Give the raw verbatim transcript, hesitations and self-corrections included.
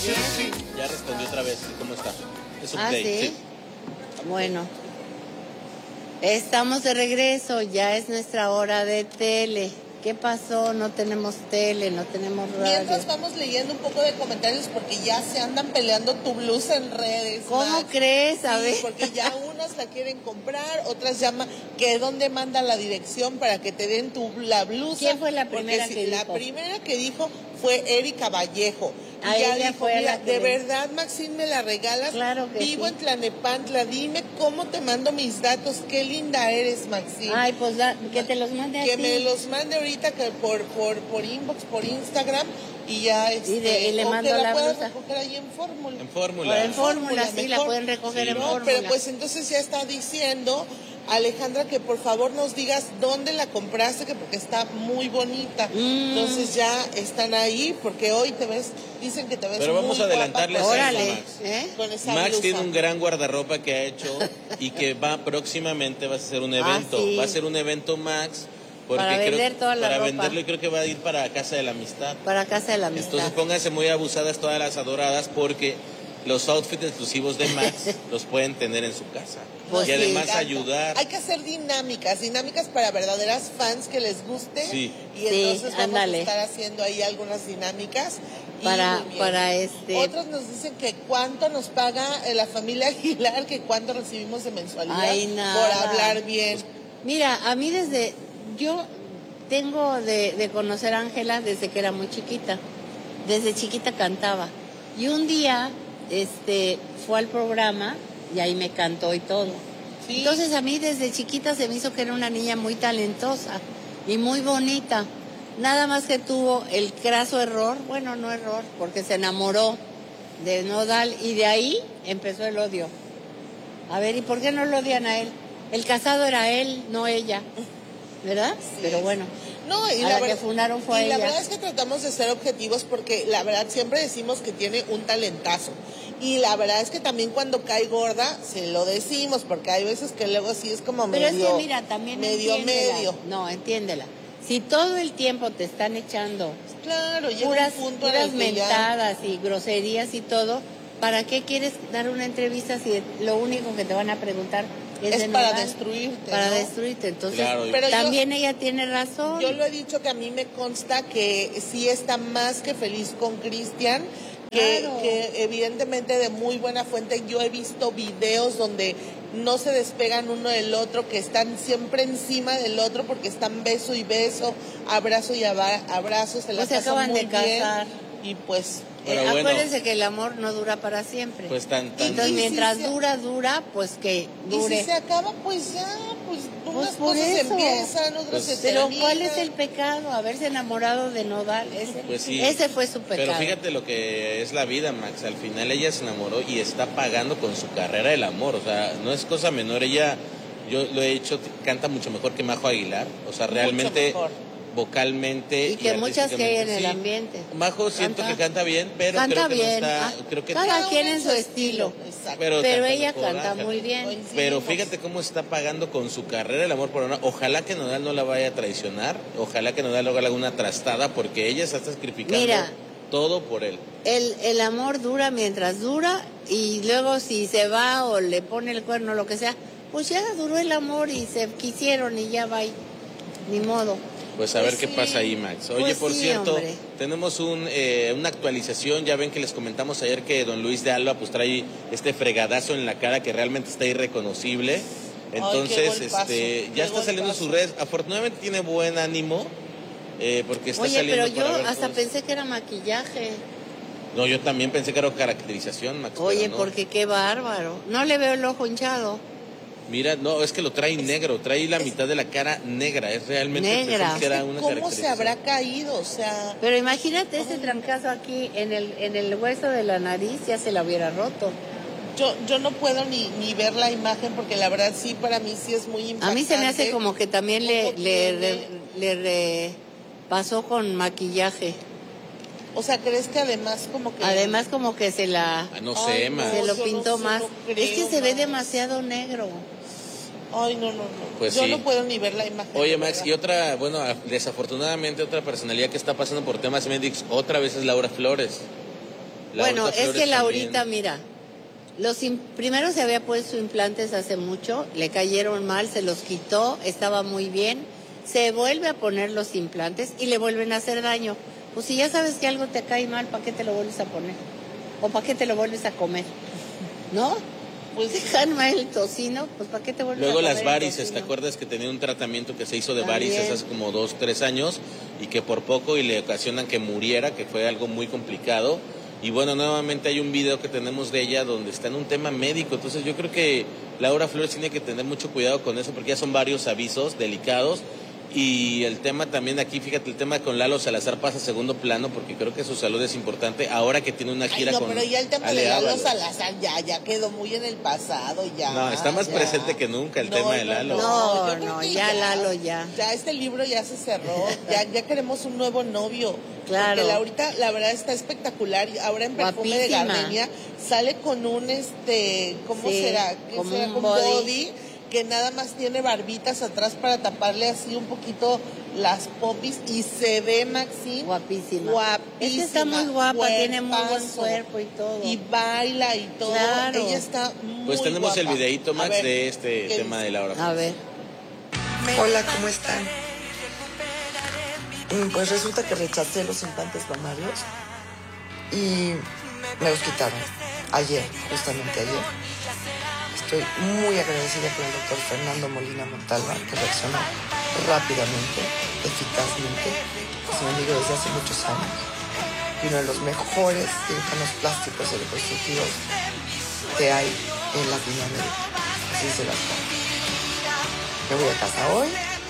Sí, sí. Ya respondió otra vez. ¿Cómo está? Es Ah, update, ¿sí? sí. Bueno. Estamos de regreso, ya es nuestra hora de tele. ¿Qué pasó? No tenemos tele, no tenemos radio. Mientras vamos leyendo un poco de comentarios porque ya se andan peleando tu blusa en redes. ¿Cómo Max. crees? A sí, ver. porque ya unas la quieren comprar, otras llaman que dónde manda la dirección para que te den tu la blusa. ¿Quién fue la primera porque que si, dijo? La primera que dijo fue Erika Vallejo. A y ya ella dijo, fue mira, la que de le... verdad, Maxine, me la regalas. Claro que Vivo sí. en Tlanepantla, dime cómo te mando mis datos. Qué linda eres, Maxine. Ay, pues da, que te los mande a Que ti. me los mande ahorita que por, por, por inbox, por Instagram y ya este, Y, de, y le o mando que la, la puedas blusa. recoger ahí en Fórmula. En O fórmula. en fórmula, sí, la mejor. pueden recoger Sí, en no, fórmula. Pero pues entonces ya está diciendo Alejandra que por favor nos digas dónde la compraste, que porque está muy bonita. Mm. Entonces ya están ahí porque hoy te ves, dicen que te ves Pero vamos muy a adelantarles guapa con Órale, Max. ¿eh? con esa Max blusa. tiene un gran guardarropa que ha hecho y que va próximamente va a ser un Ah, evento. sí. Va a ser un evento Max. Porque Para creo- vender toda la Para ropa. venderlo y creo que va a ir para Casa de la Amistad. Para Casa de la Amistad. Entonces pónganse muy abusadas todas las adoradas porque los outfits exclusivos de Max los pueden tener en su casa. Pues y sí, además encanta. ayudar. Hay que hacer dinámicas, dinámicas para verdaderas fans que les guste. Sí. Y entonces Sí, vamos ándale. a estar haciendo ahí algunas dinámicas. y Para- muy bien. para este- Otros nos dicen que cuánto nos paga eh, la familia Aguilar, que cuánto recibimos de mensualidad Ay, por nada. hablar bien. Mira, a mí desde... Yo tengo de, de conocer a Ángela desde que era muy chiquita. Desde chiquita cantaba. Y un día este, fue al programa y ahí me cantó y todo. Sí. Entonces a mí desde chiquita se me hizo que era una niña muy talentosa y muy bonita. Nada más que tuvo el craso error, bueno, no error, porque se enamoró de Nodal y de ahí empezó el odio. A ver, ¿y por qué no lo odian a él? El casado era él, no ella, ¿verdad? Sí. Pero bueno, No, y a la, la que ver- fundaron fue y la ella. verdad es que tratamos de ser objetivos porque la verdad siempre decimos que tiene un talentazo. Y la verdad es que también cuando cae gorda se lo decimos porque hay veces que luego sí es como Pero medio es que mira, también medio entiéndela. medio. No, entiéndela. Si todo el tiempo te están echando Claro, llega puras, un punto en puras el que ya- mentadas y groserías y todo, ¿para qué quieres dar una entrevista si lo único que te van a preguntar es, es de para Nodal? destruirte, Para ¿no? destruirte. Entonces, Claro, y- Pero yo- también ella tiene razón. Yo lo he dicho que a mí me consta que sí está más que feliz con Cristian, que, Claro. que evidentemente de muy buena fuente. Yo he visto videos donde no se despegan uno del otro, que están siempre encima del otro porque están beso y beso, abrazo y aba- abrazo, se la Pues se pasan acaban muy de bien. casar. Y pues Pero Eh, bueno. acuérdense que el amor no dura para siempre. Pues tan, tan. Entonces, Y si mientras se- dura, dura, pues que y dure. si se acaba, pues ya, pues unas por cosas eso. empiezan, otras Pues- se Pero terminan. ¿cuál es el pecado? Haberse enamorado de Nodal. Ese, Pues sí. ese fue su pecado. Pero fíjate lo que es la vida, Max. Al final ella se enamoró y está pagando con su carrera el amor. O sea, no es cosa menor. Ella, yo lo he hecho, canta mucho mejor que Majo Aguilar. O sea, Mucho realmente, mejor. vocalmente. Y que muchas que hay en artísticamente, el sí. ambiente. Majo siento Canta- que canta bien, pero Canta creo que bien. no está. Ah, creo que cada Cada quien uno en su estilo. Exacto. Pero Pero canta ella mejor, canta Ángel. muy bien. Coincidimos. Pero fíjate cómo está pagando con su carrera el amor por una. Ojalá que Nodal no la vaya a traicionar. Ojalá que Nodal haga alguna trastada porque ella se está sacrificando Mira. todo por él. El, el amor dura mientras dura y luego si se va o le pone el cuerno o lo que sea, pues ya duró el amor y se quisieron y ya va. y- Ni modo. Pues a Pues ver qué sí. pasa ahí, Max. Oye, Pues por sí, cierto, hombre. tenemos un, eh, una actualización. Ya ven que les comentamos ayer que don Luis de Alba pues trae este fregadazo en la cara que realmente está irreconocible. Entonces, qué golpazo, este, qué ya está saliendo en sus golpazo. redes. Afortunadamente tiene buen ánimo eh, porque está Oye, saliendo pero yo para ver hasta cosas. pensé que era maquillaje. No, yo también pensé que era caracterización, Max. Oye, pero no. porque qué bárbaro. No le veo el ojo hinchado. Mira, no, es que lo trae negro, trae la mitad de la cara negra. Es realmente Negra. pensé que era una ¿Cómo se caracterización. habrá caído? O sea, Pero imagínate ese trancazo aquí en el, en el hueso de la nariz, ya se la hubiera roto. yo, yo no puedo ni, ni ver la imagen porque la verdad sí, para mí sí es muy A impactante. mí se me hace como que también le, ¿Cómo le, tiene? re- le re- pasó con maquillaje. O sea, ¿crees que además como que... Además como que se la Ah, no Ay, sé, no. Max. se lo yo no pintó sé, más. no Es que creo, se ve Max. demasiado negro. Ay, no, no, no. Pues yo sí. no puedo ni ver la imagen. Oye, de Max, verdad. y otra, bueno, desafortunadamente otra personalidad que está pasando por temas médicos otra vez es Laura Flores. Bueno, Laurita es Flores que Laurita, también. mira, los im- primero se había puesto implantes hace mucho, le cayeron mal, se los quitó, estaba muy bien, se vuelve a poner los implantes y le vuelven a hacer daño. Pues si ya sabes que algo te cae mal, ¿para qué te lo vuelves a poner? ¿O para qué te lo vuelves a comer? ¿No? Pues dejan mal el tocino, pues ¿para qué te vuelves Luego a comer las el varices, tocino? ¿te acuerdas que tenía un tratamiento que se hizo de También. varices hace como dos, tres años y que por poco y le ocasionan que muriera, que fue algo muy complicado? Y bueno, nuevamente hay un video que tenemos de ella donde está en un tema médico, entonces yo creo que Laura Flores tiene que tener mucho cuidado con eso porque ya son varios avisos delicados. Y el tema también aquí, fíjate, el tema con Lalo Salazar pasa a segundo plano porque creo que su salud es importante ahora que tiene una gira Ay, no, con pero ya el tema Ale de Lalo Ábalos. Salazar ya, ya quedó muy en el pasado, ya. No, está más ya. presente que nunca el tema de Lalo. No, yo creo no, que ya Lalo ya. Ya este libro ya se cerró, ya, ya queremos un nuevo novio. Claro. Porque Laurita, la verdad, está espectacular. Ahora en Perfume de Guapísima. Gardenia sale con un, este, ¿cómo Sí, será? ¿Qué como será? un Con body. body, que nada más tiene barbitas atrás para taparle así un poquito las popis y se ve, Maxi, Guapísima. guapísima. Es que está muy guapa, tiene muy buen cuerpazo. cuerpo y todo. Y baila y todo. Claro. Ella está muy Pues tenemos el guapa. videíto, A Max, ver, de este ¿qué tema dice? de Laura A Flores. ver. Hola, ¿cómo están? Mm, Pues resulta que rechacé los implantes mamarios y me los quitaron ayer, justamente ayer. Estoy muy agradecida con el doctor Fernando Molina Montalva, que reaccionó rápidamente, eficazmente. Es mi amigo desde hace muchos años y uno de los mejores cirujanos plásticos y reconstructivos que hay en Latinoamérica. Así se las pongo. Me voy a casa hoy.